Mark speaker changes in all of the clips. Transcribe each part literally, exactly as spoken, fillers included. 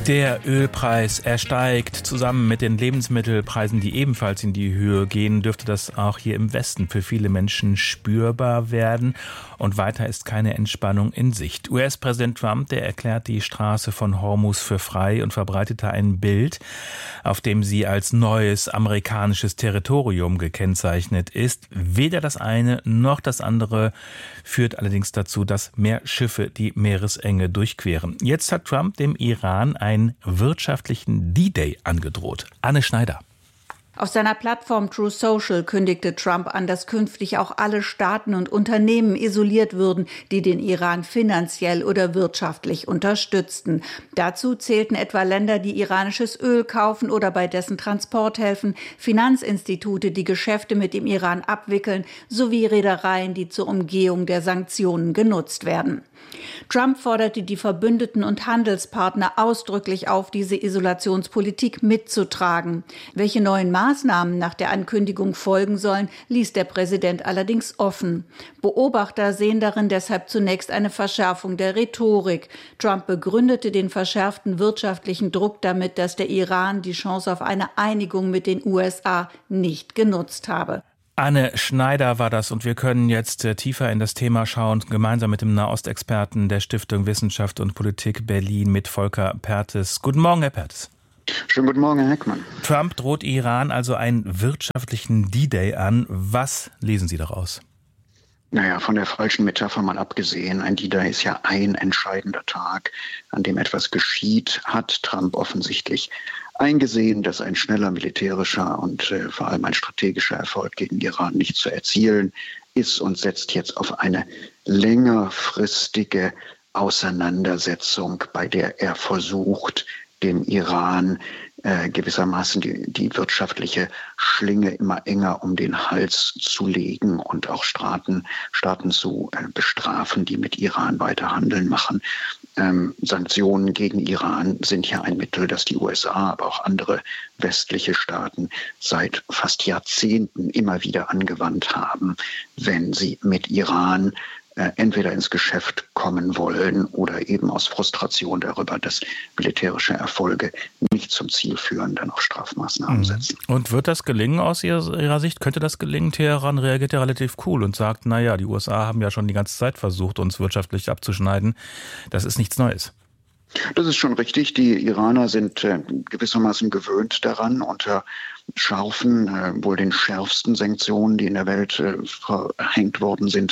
Speaker 1: Der Ölpreis, er steigt. Zusammen mit den Lebensmittelpreisen, die ebenfalls in die Höhe gehen, dürfte das auch hier im Westen für viele Menschen spürbar werden. Und weiter ist keine Entspannung in Sicht. U S-Präsident Trump, der erklärt die Straße von Hormuz für frei und verbreitete ein Bild, auf dem sie als neues amerikanisches Territorium gekennzeichnet ist. Weder das eine noch das andere führt allerdings dazu, dass mehr Schiffe die Meeresenge durchqueren. Jetzt hat Trump dem Iran einen wirtschaftlichen D-Day angedroht. Anne Schneider.
Speaker 2: Auf seiner Plattform True Social kündigte Trump an, dass künftig auch alle Staaten und Unternehmen isoliert würden, die den Iran finanziell oder wirtschaftlich unterstützten. Dazu zählten etwa Länder, die iranisches Öl kaufen oder bei dessen Transport helfen, Finanzinstitute, die Geschäfte mit dem Iran abwickeln, sowie Reedereien, die zur Umgehung der Sanktionen genutzt werden. Trump forderte die Verbündeten und Handelspartner ausdrücklich auf, diese Isolationspolitik mitzutragen. Welche neuen Maßnahmen nach der Ankündigung folgen sollen, ließ der Präsident allerdings offen. Beobachter sehen darin deshalb zunächst eine Verschärfung der Rhetorik. Trump begründete den verschärften wirtschaftlichen Druck damit, dass der Iran die Chance auf eine Einigung mit den U S A nicht genutzt habe.
Speaker 1: Anne Schneider war das und wir können jetzt äh, tiefer in das Thema schauen, gemeinsam mit dem Nahostexperten der Stiftung Wissenschaft und Politik Berlin mit Volker Perthes. Guten Morgen, Herr Perthes.
Speaker 3: Schönen guten Morgen, Herr Heckmann.
Speaker 1: Trump droht Iran also einen wirtschaftlichen D-Day an. Was lesen Sie daraus?
Speaker 3: Naja, von der falschen Metapher mal abgesehen, ein D-Day ist ja ein entscheidender Tag, an dem etwas geschieht, hat Trump offensichtlich eingesehen, dass ein schneller militärischer und äh, vor allem ein strategischer Erfolg gegen Iran nicht zu erzielen ist und setzt jetzt auf eine längerfristige Auseinandersetzung, bei der er versucht, dem Iran äh, gewissermaßen die, die wirtschaftliche Schlinge immer enger um den Hals zu legen und auch Staaten, Staaten zu äh, bestrafen, die mit Iran weiter Handeln machen. Ähm, Sanktionen gegen Iran sind ja ein Mittel, das die U S A, aber auch andere westliche Staaten seit fast Jahrzehnten immer wieder angewandt haben, wenn sie mit Iran äh, entweder ins Geschäft kommen wollen oder eben aus Frustration darüber, dass militärische Erfolge nicht zum Ziel führen, dann auch Strafmaßnahmen setzen.
Speaker 1: Und wird das gelingen aus Ihrer Sicht? Könnte das gelingen? Teheran reagiert ja relativ cool und sagt, naja, die U S A haben ja schon die ganze Zeit versucht, uns wirtschaftlich abzuschneiden. Das ist nichts Neues.
Speaker 3: Das ist schon richtig. Die Iraner sind äh, gewissermaßen gewöhnt daran, unter scharfen, äh, wohl den schärfsten Sanktionen, die in der Welt äh, verhängt worden sind,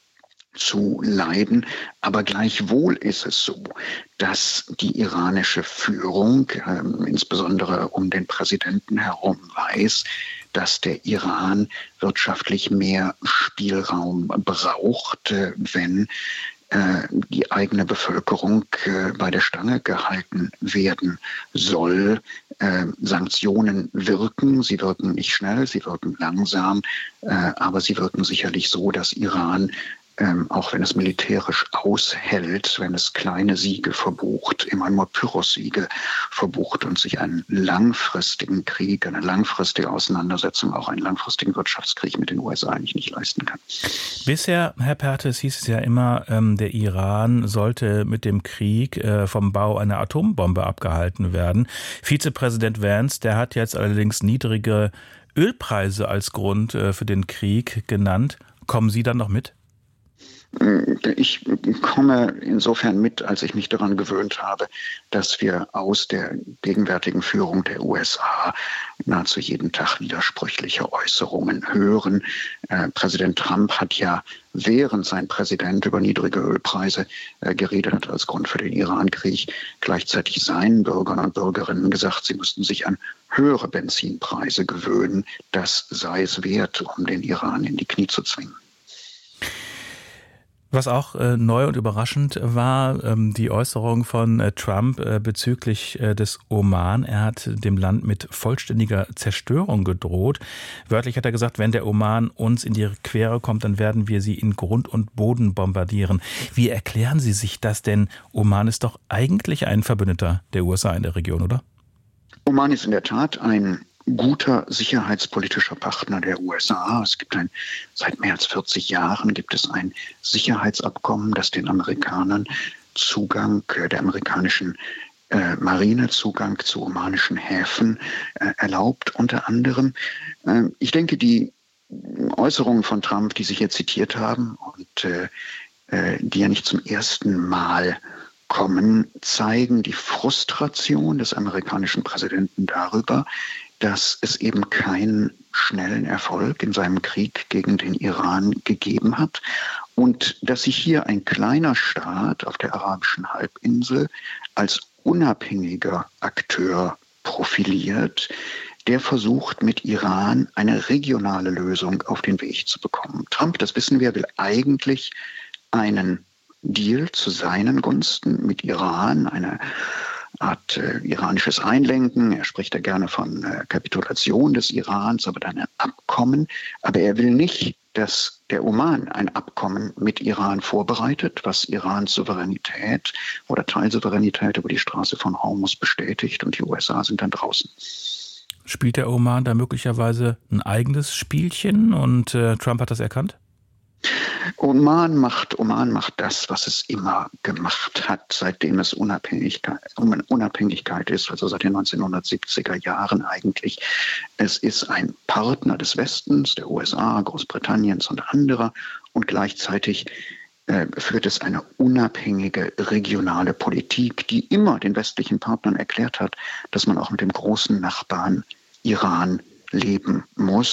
Speaker 3: zu leiden. Aber gleichwohl ist es so, dass die iranische Führung, äh, insbesondere um den Präsidenten herum, weiß, dass der Iran wirtschaftlich mehr Spielraum braucht, äh, wenn äh, die eigene Bevölkerung äh, bei der Stange gehalten werden soll. Äh, Sanktionen wirken, sie wirken nicht schnell, sie wirken langsam, äh, aber sie wirken sicherlich so, dass Iran Ähm, auch wenn es militärisch aushält, wenn es kleine Siege verbucht, immer nur Pyrrhus-Siege verbucht und sich einen langfristigen Krieg, eine langfristige Auseinandersetzung, auch einen langfristigen Wirtschaftskrieg mit den U S A eigentlich nicht leisten kann.
Speaker 1: Bisher, Herr Perthes, hieß es ja immer, ähm, der Iran sollte mit dem Krieg äh, vom Bau einer Atombombe abgehalten werden. Vizepräsident Vance, der hat jetzt allerdings niedrige Ölpreise als Grund äh, für den Krieg genannt. Kommen Sie dann noch mit?
Speaker 3: Ich komme insofern mit, als ich mich daran gewöhnt habe, dass wir aus der gegenwärtigen Führung der U S A nahezu jeden Tag widersprüchliche Äußerungen hören. Äh, Präsident Trump hat ja, während sein Präsident über niedrige Ölpreise äh, geredet hat als Grund für den Irankrieg, gleichzeitig seinen Bürgern und Bürgerinnen gesagt, sie müssten sich an höhere Benzinpreise gewöhnen. Das sei es wert, um den Iran in die Knie zu zwingen.
Speaker 1: Was auch äh, neu und überraschend war, ähm, die Äußerung von äh, Trump äh, bezüglich äh, des Oman. Er hat dem Land mit vollständiger Zerstörung gedroht. Wörtlich hat er gesagt, wenn der Oman uns in die Quere kommt, dann werden wir sie in Grund und Boden bombardieren. Wie erklären Sie sich das denn? Oman ist doch eigentlich ein Verbündeter der U S A in der Region, oder?
Speaker 3: Oman ist in der Tat ein guter sicherheitspolitischer Partner der U S A. Es gibt ein, seit mehr als vierzig Jahren gibt es ein Sicherheitsabkommen, das den Amerikanern Zugang der amerikanischen äh, Marinezugang zu omanischen Häfen äh, erlaubt, unter anderem. Äh, ich denke, die Äußerungen von Trump, die Sie hier zitiert haben und äh, äh, die ja nicht zum ersten Mal kommen, zeigen die Frustration des amerikanischen Präsidenten darüber, dass es eben keinen schnellen Erfolg in seinem Krieg gegen den Iran gegeben hat und dass sich hier ein kleiner Staat auf der arabischen Halbinsel als unabhängiger Akteur profiliert, der versucht, mit Iran eine regionale Lösung auf den Weg zu bekommen. Trump, das wissen wir, will eigentlich einen Deal zu seinen Gunsten mit Iran, eine Art äh, iranisches Einlenken. Er spricht da gerne von äh, Kapitulation des Irans, aber dann ein Abkommen. Aber er will nicht, dass der Oman ein Abkommen mit Iran vorbereitet, was Irans Souveränität oder Teilsouveränität über die Straße von Hormuz bestätigt, und die U S A sind dann draußen.
Speaker 1: Spielt der Oman da möglicherweise ein eigenes Spielchen und äh, Trump hat das erkannt?
Speaker 3: Oman macht, Oman macht das, was es immer gemacht hat, seitdem es Unabhängigkeit, Unabhängigkeit ist, also seit den neunzehnhundertsiebziger Jahren eigentlich. Es ist ein Partner des Westens, der U S A, Großbritanniens und anderer, und gleichzeitig äh, führt es eine unabhängige regionale Politik, die immer den westlichen Partnern erklärt hat, dass man auch mit dem großen Nachbarn Iran leben muss.